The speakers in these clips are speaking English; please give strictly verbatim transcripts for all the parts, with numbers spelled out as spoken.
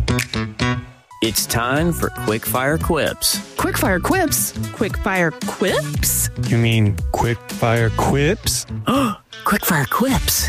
It's time for Quickfire Quips. Quickfire Quips? Quickfire Quips? You mean quick-fire quips? Quickfire Quips.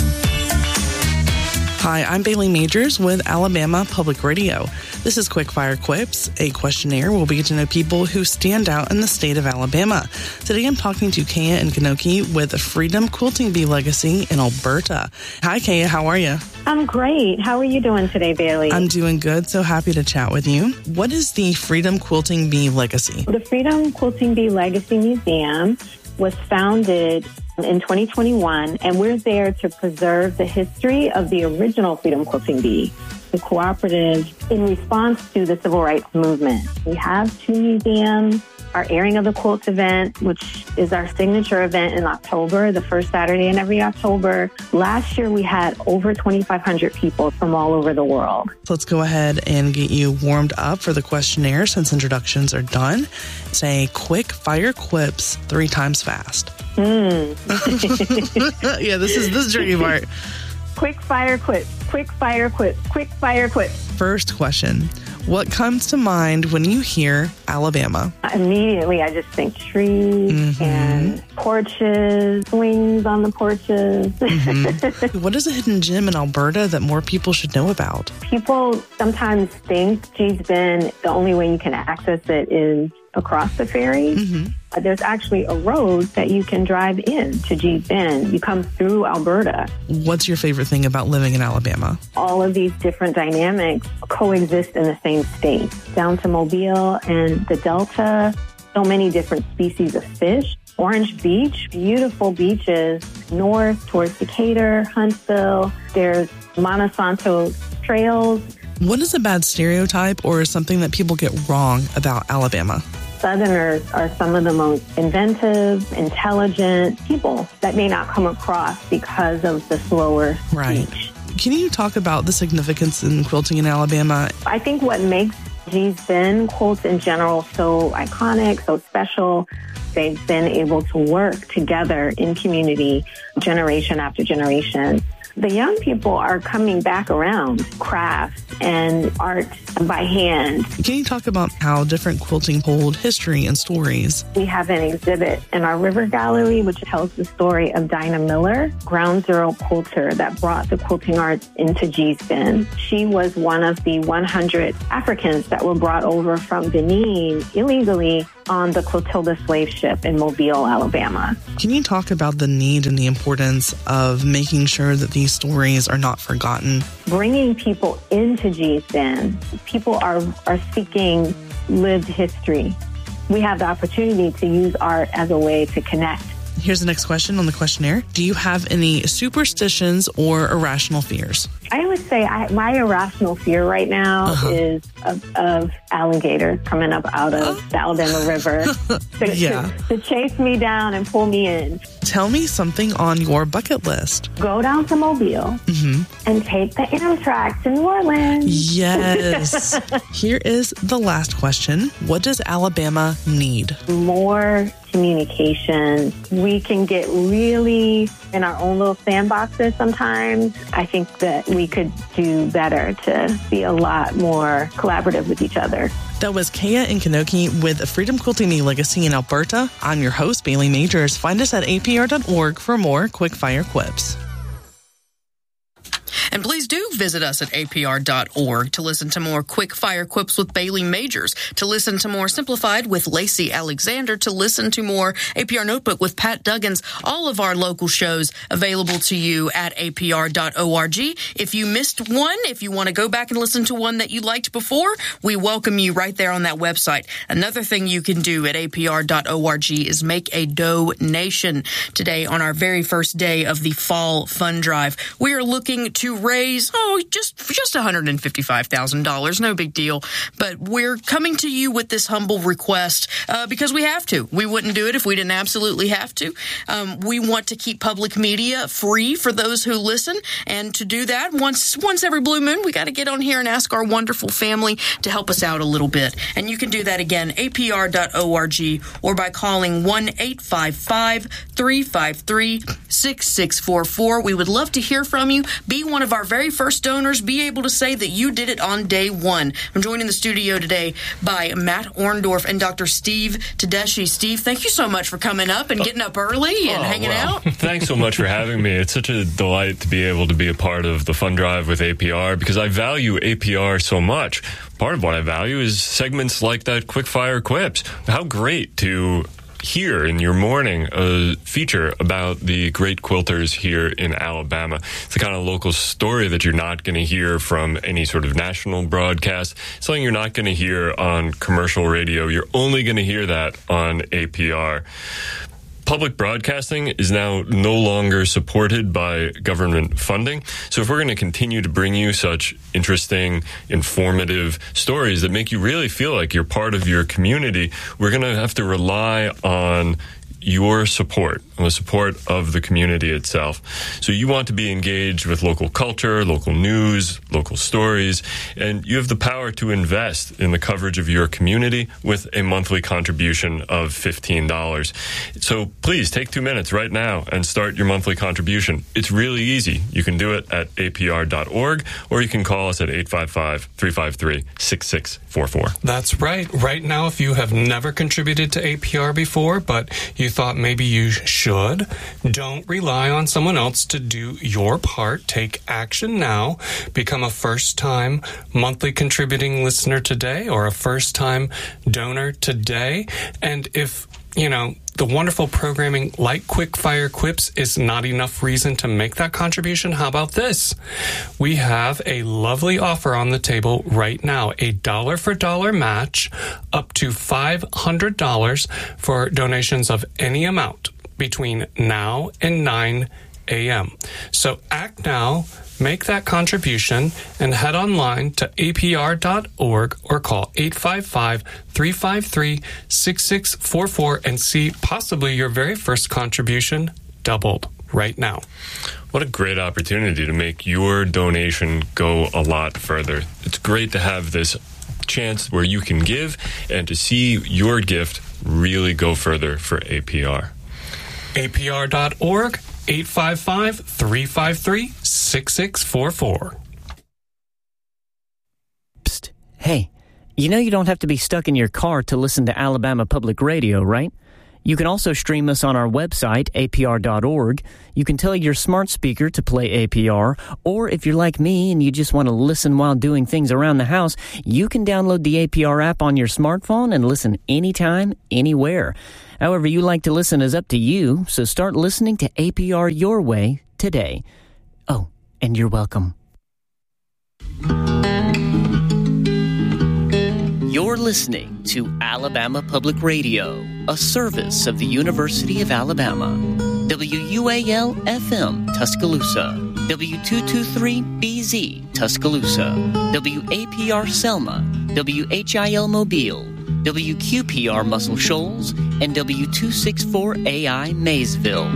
Hi, I'm Bailey Majors with Alabama Public Radio. This is Quickfire Quips, a questionnaire where we get to know people who stand out in the state of Alabama. Today I'm talking to Kaya and Kanoki with Freedom Quilting Bee Legacy in Alberta. Hi, Kaya. How are you? I'm great. How are you doing today, Bailey? I'm doing good. So happy to chat with you. What is the Freedom Quilting Bee Legacy? The Freedom Quilting Bee Legacy Museum was founded in twenty twenty-one, and we're there to preserve the history of the original Freedom Quilting Bee, the cooperative, in response to the civil rights movement. We have two museums. Our Airing of the Quilts event, which is our signature event in October, the first Saturday in every October. Last year, we had over twenty-five hundred people from all over the world. Let's go ahead and get you warmed up for the questionnaire since introductions are done. Say quick fire quips three times fast. Mm. yeah, this is this is tricky part. Quick fire quips, quick fire quips, quick fire quips. First question. What comes to mind when you hear Alabama? Immediately, I just think trees mm-hmm. and porches, swings on the porches. Mm-hmm. What is a hidden gem in Alberta that more people should know about? People sometimes think Gee's Bend, the only way you can access it is across the ferry. Mm-hmm. Uh, there's actually a road that you can drive in to Gee's Bend. You come through Alberta. What's your favorite thing about living in Alabama? All of these different dynamics coexist in the same state. Down to Mobile and the Delta, so many different species of fish. Orange Beach, beautiful beaches. North towards Decatur, Huntsville. There's Monsanto trails. What is a bad stereotype or something that people get wrong about Alabama? Southerners are some of the most inventive, intelligent people that may not come across because of the slower right. speech. Can you talk about the significance in quilting in Alabama? I think what makes Gee's Bend quilts in general so iconic, so special, they've been able to work together in community generation after generation. The young people are coming back around crafts and art by hand. Can you talk about how different quilting hold history and stories? We have an exhibit in our River Gallery, which tells the story of Dinah Miller, ground zero quilter that brought the quilting arts into Gee's Bend. She was one of the one hundred Africans that were brought over from Benin illegally on the Clotilda slave ship in Mobile, Alabama. Can you talk about the need and the importance of making sure that these stories are not forgotten? Bringing people into Gee's Bend, people are, are seeking lived history. We have the opportunity to use art as a way to connect. Here's the next question on the questionnaire. Do you have any superstitions or irrational fears? I would say I, my irrational fear right now uh-huh. is of, of alligators coming up out of the Alabama River to, yeah. to, to chase me down and pull me in. Tell me something on your bucket list. Go down to Mobile mm-hmm. and take the Amtrak to New Orleans. Yes. Here is the last question. What does Alabama need? More communication. We can get really in our own little sandboxes sometimes. I think that we could do better to be a lot more collaborative with each other. That was Kaya and Kanoki with Freedom Quilting Bee Legacy in Alberta. I'm your host, Bailey Majors. Find us at A P R dot org for more Quickfire Quips. And please do visit us at A P R dot org to listen to more Quick Fire Quips with Bailey Majors, to listen to more Simplified with Lacey Alexander, to listen to more A P R Notebook with Pat Duggins, all of our local shows available to you at A P R dot org. If you missed one, if you want to go back and listen to one that you liked before, we welcome you right there on that website. Another thing you can do at A P R dot org is make a donation. Today, on our very first day of the Fall Fund Drive, we are looking to raise, oh, just just one hundred fifty-five thousand dollars. No big deal. But we're coming to you with this humble request uh, because we have to. We wouldn't do it if we didn't absolutely have to. Um, we want to keep public media free for those who listen. And to do that, once once every blue moon, we got to get on here and ask our wonderful family to help us out a little bit. And you can do that again, A P R dot org, or by calling one eight five five, three five three, six six four four. We would love to hear from you. Be one of of our very first donors, be able to say that you did it on day one. I'm joined in the studio today by Matt Orndorff and Doctor Steve Tedeschi. Steve, thank you so much for coming up and getting up early and oh, hanging well, out. Thanks so much for having me. It's such a delight to be able to be a part of the Fund Drive with A P R because I value A P R so much. Part of what I value is segments like that Quickfire Quips. How great to hear in your morning a feature about the great quilters here in Alabama. It's the kind of local story that you're not going to hear from any sort of national broadcast. It's something you're not going to hear on commercial radio. You're only going to hear that on A P R. Public broadcasting is now no longer supported by government funding. So if we're going to continue to bring you such interesting, informative stories that make you really feel like you're part of your community, we're going to have to rely on your support, and the support of the community itself. So you want to be engaged with local culture, local news, local stories, and you have the power to invest in the coverage of your community with a monthly contribution of fifteen dollars. So please take two minutes right now and start your monthly contribution. It's really easy. You can do it at A P R dot org, or you can call us at eight five five, three five three, six six four four. That's right. Right now, if you have never contributed to A P R before, but you thought maybe you should, don't rely on someone else to do your part. Take action now. Become a first-time monthly contributing listener today or a first-time donor today. And if, you know, the wonderful programming like Quickfire Quips is not enough reason to make that contribution, how about this? We have a lovely offer on the table right now, a dollar for dollar match up to five hundred dollars for donations of any amount between now and nine a.m. So act now, make that contribution, and head online to A P R dot org or call eight five five, three five three, six six four four and see possibly your very first contribution doubled right now. What a great opportunity to make your donation go a lot further. It's great to have this chance where you can give and to see your gift really go further for A P R. A P R dot org, eight five five, three five three, six six four four. Psst. Hey, you know you don't have to be stuck in your car to listen to Alabama Public Radio, right? You can also stream us on our website, A P R dot org. You can tell your smart speaker to play A P R, or if you're like me and you just want to listen while doing things around the house, you can download the A P R app on your smartphone and listen anytime, anywhere. However you like to listen is up to you, so start listening to A P R your way today. Oh, and you're welcome. You're listening to Alabama Public Radio, a service of the University of Alabama. W U A L F M Tuscaloosa, W two twenty-three B Z Tuscaloosa, W A P R Selma, W H I L Mobile, W Q P R Muscle Shoals, and W two sixty-four A I Maysville.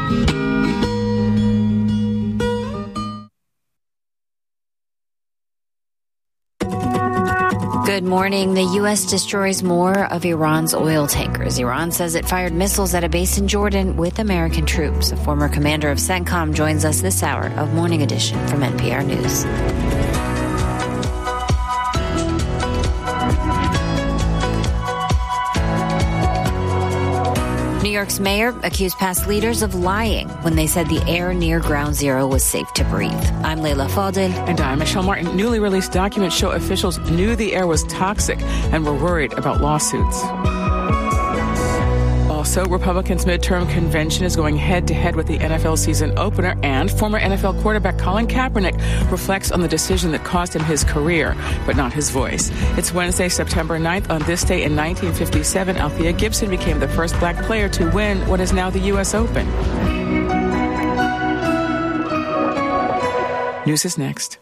Good morning. The U S destroys more of Iran's oil tankers. Iran says it fired missiles at a base in Jordan with American troops. A former commander of CENTCOM joins us this hour of Morning Edition from N P R News. New York's mayor accused past leaders of lying when they said the air near Ground Zero was safe to breathe. I'm Leila Fadel. And I'm Michelle Martin. Newly released documents show officials knew the air was toxic and were worried about lawsuits. Also, Republicans' midterm convention is going head-to-head with the N F L season opener, and former N F L quarterback Colin Kaepernick reflects on the decision that cost him his career, but not his voice. It's Wednesday, September ninth. On this day in nineteen fifty-seven, Althea Gibson became the first black player to win what is now the U S Open. News is next.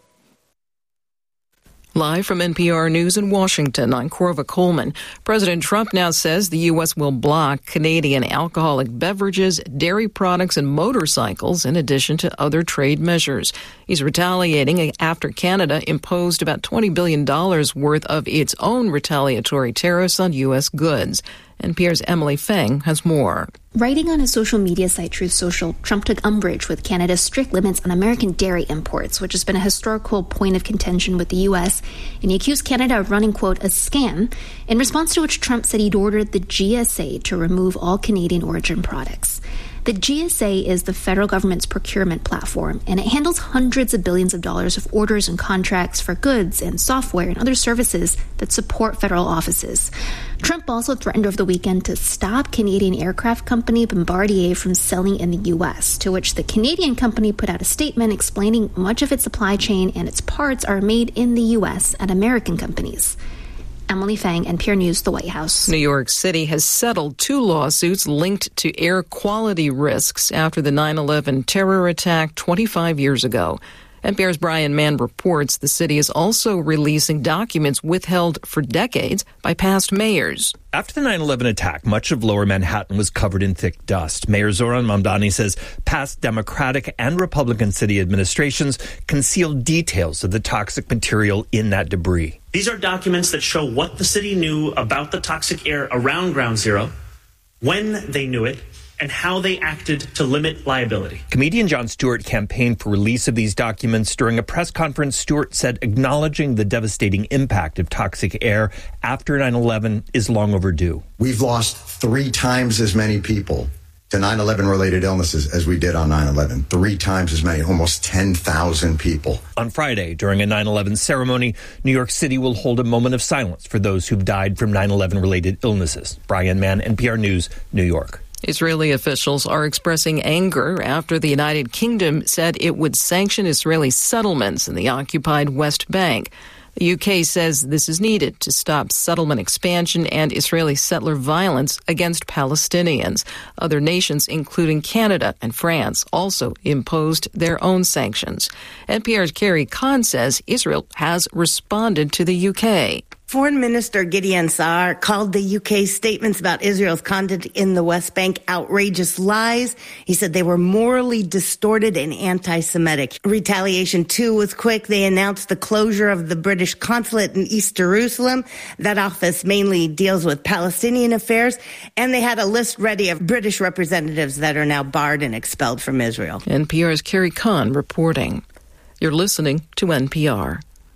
Live from N P R News in Washington, I'm Corva Coleman. President Trump now says the U S will block Canadian alcoholic beverages, dairy products, and motorcycles, in addition to other trade measures. He's retaliating after Canada imposed about twenty billion dollars worth of its own retaliatory tariffs on U S goods. N P R's Emily Feng has more. Writing on his social media site Truth Social, Trump took umbrage with Canada's strict limits on American dairy imports, which has been a historical point of contention with the U S, and he accused Canada of running, quote, a scam, in response to which Trump said he'd ordered the G S A to remove all Canadian origin products. The G S A is the federal government's procurement platform, and it handles hundreds of billions of dollars of orders and contracts for goods and software and other services that support federal offices. Trump also threatened over the weekend to stop Canadian aircraft company Bombardier from selling in the U S, to which the Canadian company put out a statement explaining much of its supply chain and its parts are made in the U S at American companies. Emily Feng, N P R News, the White House. New York City has settled two lawsuits linked to air quality risks after the nine eleven terror attack twenty-five years ago. N P R's Brian Mann reports the city is also releasing documents withheld for decades by past mayors. After the nine eleven attack, much of lower Manhattan was covered in thick dust. Mayor Zoran Mamdani says past Democratic and Republican city administrations concealed details of the toxic material in that debris. These are documents that show what the city knew about the toxic air around Ground Zero, when they knew it, and how they acted to limit liability. Comedian Jon Stewart campaigned for release of these documents. During a press conference, Stewart said acknowledging the devastating impact of toxic air after nine eleven is long overdue. We've lost three times as many people to nine eleven related illnesses as we did on nine eleven. Three times as many, almost ten thousand people. On Friday, during a nine eleven ceremony, New York City will hold a moment of silence for those who've died from nine eleven related illnesses. Brian Mann, N P R News, New York. Israeli officials are expressing anger after the United Kingdom said it would sanction Israeli settlements in the occupied West Bank. The U K says this is needed to stop settlement expansion and Israeli settler violence against Palestinians. Other nations, including Canada and France, also imposed their own sanctions. N P R's Carrie Kahn says Israel has responded to the U K. Foreign Minister Gideon Saar called the U K's statements about Israel's conduct in the West Bank outrageous lies. He said they were morally distorted and anti-Semitic. Retaliation, too, was quick. They announced the closure of the British consulate in East Jerusalem. That office mainly deals with Palestinian affairs. And they had a list ready of British representatives that are now barred and expelled from Israel. N P R's Carrie Kahn reporting. You're listening to N P R.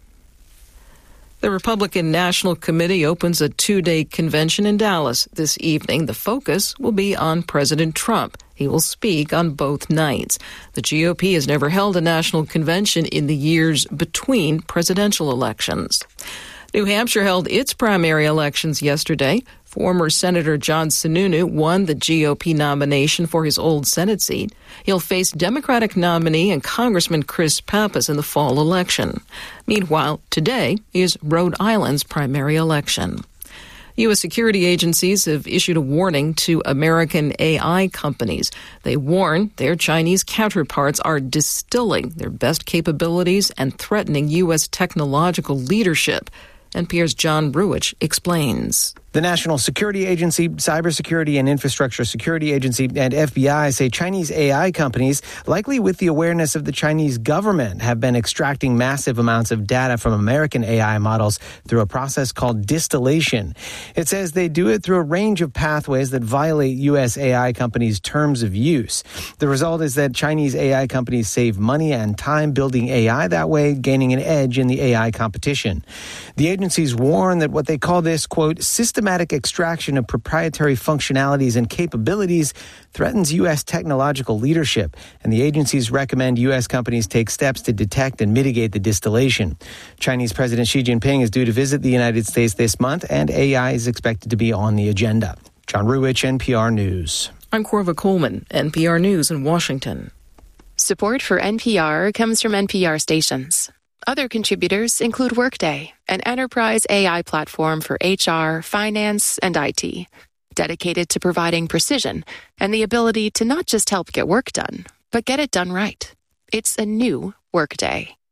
The Republican National Committee opens a two-day convention in Dallas this evening. The focus will be on President Trump. He will speak on both nights. The G O P has never held a national convention in the years between presidential elections. New Hampshire held its primary elections yesterday. Former Senator John Sununu won the G O P nomination for his old Senate seat. He'll face Democratic nominee and Congressman Chris Pappas in the fall election. Meanwhile, today is Rhode Island's primary election. U S security agencies have issued a warning to American A I companies. They warn their Chinese counterparts are distilling their best capabilities and threatening U S technological leadership. N P R's John Ruwitch explains. The National Security Agency, Cybersecurity and Infrastructure Security Agency, and F B I say Chinese A I companies, likely with the awareness of the Chinese government, have been extracting massive amounts of data from American A I models through a process called distillation. It says they do it through a range of pathways that violate U S A I companies' terms of use. The result is that Chinese A I companies save money and time building A I that way, gaining an edge in the A I competition. The agencies warn that what they call this, quote, systematic extraction of proprietary functionalities and capabilities threatens U S technological leadership, and the agencies recommend U S companies take steps to detect and mitigate the distillation. Chinese President Xi Jinping is due to visit the United States this month, and A I is expected to be on the agenda. John Ruwitch, N P R News. I'm Corva Coleman, N P R News in Washington. Support for N P R comes from N P R stations. Other contributors include Workday, an enterprise A I platform for H R, finance, and I T, dedicated to providing precision and the ability to not just help get work done, but get it done right. It's a new Workday.